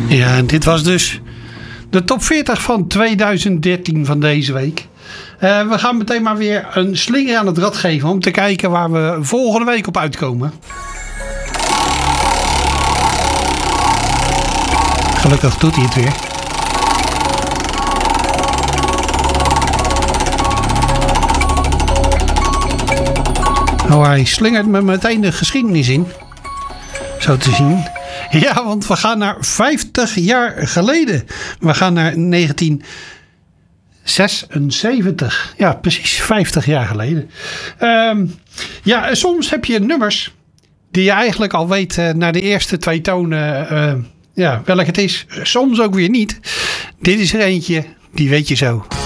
Ja, en dit was dus de top 40 van 2013 van deze week. We gaan meteen maar weer een slinger aan het rad geven om te kijken waar we volgende week op uitkomen. Gelukkig doet hij het weer. Oh, hij slingert me meteen de geschiedenis in. Zo te zien. Ja, want we gaan naar 50 jaar geleden. We gaan naar 1976. Ja, precies 50 jaar geleden. Ja, soms heb je nummers die je eigenlijk al weet naar de eerste twee tonen welk het is. Soms ook weer niet. Dit is er eentje, die weet je zo.